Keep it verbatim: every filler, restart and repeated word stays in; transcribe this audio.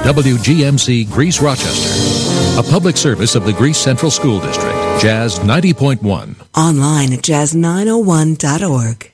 W G M C Greece Rochester. A public service of the Greece Central School District. Jazz ninety point one. Online at jazz nine oh one dot org.